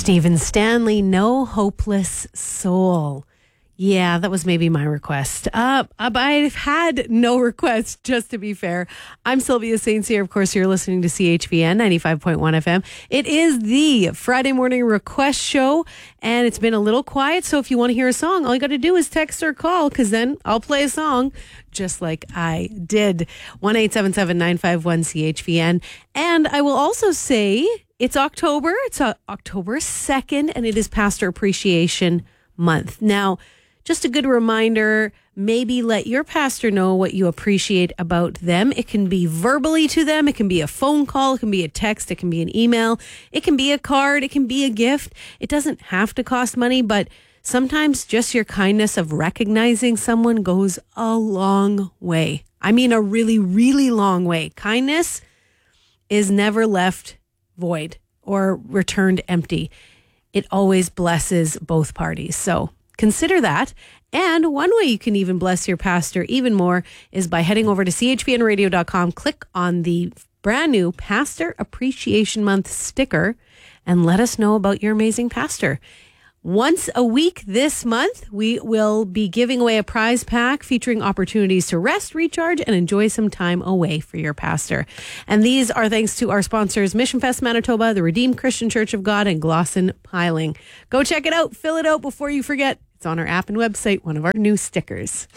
Stephen Stanley, No Hopeless Soul. Yeah, that was maybe my request. I've had no request, just to be fair. I'm Sylvia St. Cyr. Of course, you're listening to CHVN 95.1 FM. It is the Friday morning request show, and it's been a little quiet. So if you want to hear a song, all you got to do is text or call, because then I'll play a song just like I did. 1-877-951-CHVN. And I will also say it's October. It's October 2nd, and it is Pastor Appreciation Month. Now, just a good reminder, maybe let your pastor know what you appreciate about them. It can be verbally to them. It can be a phone call. It can be a text. It can be an email. It can be a card. It can be a gift. It doesn't have to cost money, but sometimes just your kindness of recognizing someone goes a long way. I mean, a really, really long way. Kindness is never left void or returned empty. It always blesses both parties. So consider that. And one way you can even bless your pastor even more is by heading over to chvnradio.com, click on the brand new Pastor Appreciation Month sticker, and let us know about your amazing pastor. Once a week this month, we will be giving away a prize pack featuring opportunities to rest, recharge, and enjoy some time away for your pastor. And these are thanks to our sponsors, Mission Fest Manitoba, the Redeemed Christian Church of God, and Glosson Piling. Go check it out. Fill it out before you forget. It's on our app and website, one of our new stickers.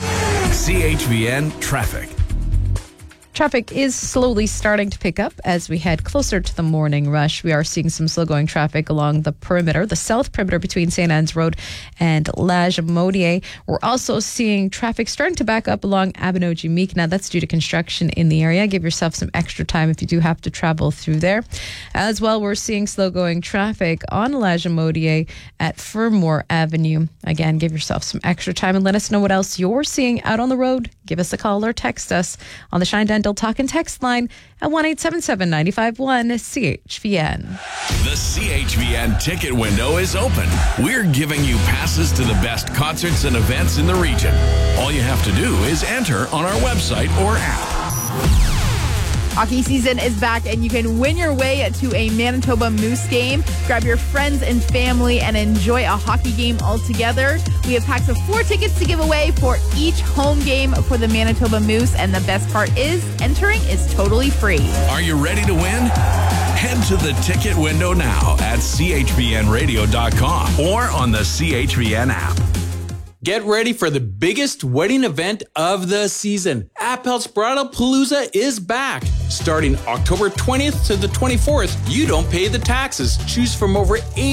CHVN Traffic. Traffic is slowly starting to pick up as we head closer to the morning rush. We are seeing some slow-going traffic along the perimeter, the south perimeter between St. Anne's Road and Lagimodiere. We're also seeing traffic starting to back up along Abinogi-Meekna. That's due to construction in the area. Give yourself some extra time if you do have to travel through there. As well, we're seeing slow-going traffic on Lagimodiere at Fermor Avenue. Again, give yourself some extra time and let us know what else you're seeing out on the road. Give us a call or text us on the Shine Dental Talk and Text line at 1-877-951-CHVN. The CHVN ticket window is open. We're giving you passes to the best concerts and events in the region. All you have to do is enter on our website or app. Hockey season is back, and you can win your way to a Manitoba Moose game. Grab your friends and family and enjoy a hockey game all together. We have packs of 4 tickets to give away for each home game for the Manitoba Moose, and the best part is entering is totally free. Are you ready to win? Head to the ticket window now at chvnradio.com or on the CHVN app. Get ready for the biggest wedding event of the season. Appel's Bridal Palooza is back. Starting October 20th to the 24th, you don't pay the taxes. Choose from over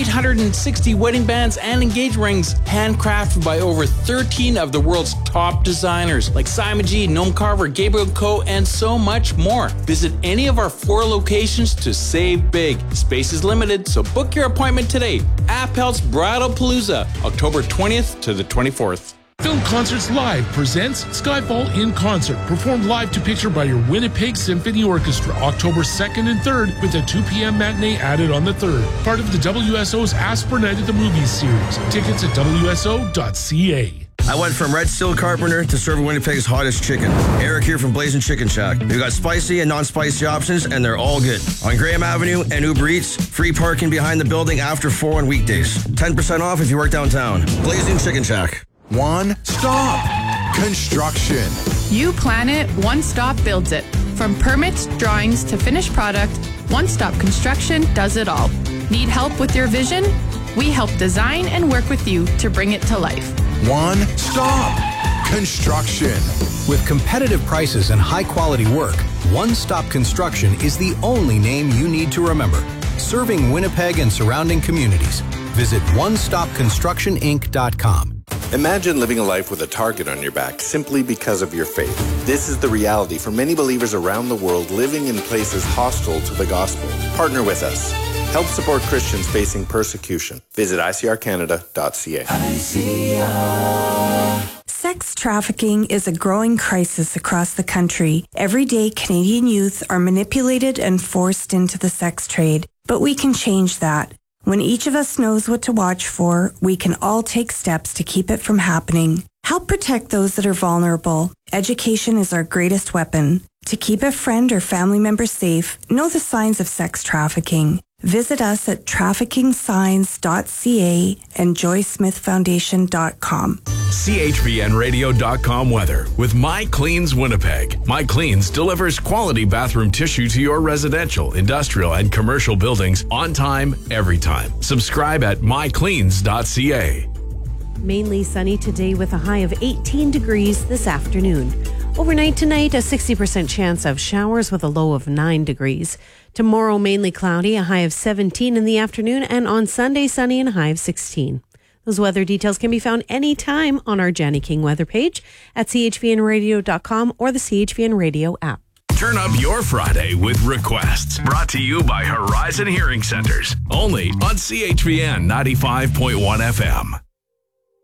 860 wedding bands and engagement rings, handcrafted by over 13 of the world's top designers like Simon G, Noam Carver, Gabriel Co, and so much more. Visit any of our 4 locations to save big. Space is limited, so book your appointment today. Appel's Bridal Palooza, October 20th to the 24th. Film Concerts Live presents Skyfall in Concert, performed live to picture by your Winnipeg Symphony Orchestra, October 2nd and 3rd, with a 2 p.m. matinee added on the 3rd. Part of the WSO's Ask for Night at the Movies series. Tickets at WSO.ca. I went from Red Steel Carpenter to serving Winnipeg's hottest chicken. Eric here from Blazing Chicken Shack. We've got spicy and non-spicy options, and they're all good. On Graham Avenue and Uber Eats, free parking behind the building after 4 on weekdays. 10% off if you work downtown. Blazing Chicken Shack. One Stop Construction. You plan it, One Stop builds it. From permits, drawings to finished product, One Stop Construction does it all. Need help with your vision? We help design and work with you to bring it to life. One Stop Construction. With competitive prices and high-quality work, One Stop Construction is the only name you need to remember. Serving Winnipeg and surrounding communities. Visit onestopconstructioninc.com. Imagine living a life with a target on your back simply because of your faith. This is the reality for many believers around the world living in places hostile to the gospel. Partner with us. Help support Christians facing persecution. Visit icrcanada.ca. Sex trafficking is a growing crisis across the country. Every day, Canadian youth are manipulated and forced into the sex trade. But we can change that. When each of us knows what to watch for, we can all take steps to keep it from happening. Help protect those that are vulnerable. Education is our greatest weapon. To keep a friend or family member safe, know the signs of sex trafficking. Visit us at traffickingsigns.ca and joysmithfoundation.com. CHVNradio.com weather with My Cleans Winnipeg. My Cleans delivers quality bathroom tissue to your residential, industrial, and commercial buildings on time, every time. Subscribe at mycleans.ca. Mainly sunny today with a high of 18 degrees this afternoon. Overnight tonight, a 60% chance of showers with a low of 9 degrees. Tomorrow, mainly cloudy, a high of 17 in the afternoon, and on Sunday, sunny and a high of 16. Those weather details can be found anytime on our Janny King weather page at chvnradio.com or the CHVN Radio app. Turn up your Friday with requests. Brought to you by Horizon Hearing Centers. Only on CHVN 95.1 FM.